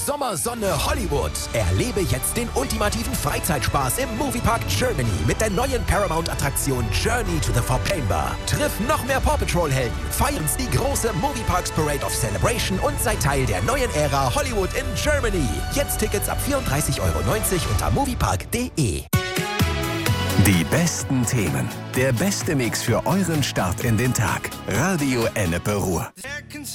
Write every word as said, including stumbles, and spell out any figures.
Sommersonne Hollywood. Erlebe jetzt den ultimativen Freizeitspaß im Moviepark Germany mit der neuen Paramount-Attraktion Journey to the Foplamer. Triff noch mehr Paw Patrol-Helden, feiern die große Movieparks Parade of Celebration und sei Teil der neuen Ära Hollywood in Germany. Jetzt Tickets ab vierunddreißig Euro neunzig unter moviepark punkt de. Die besten Themen, der beste Mix für euren Start in den Tag. Radio Ennepe Ruhr.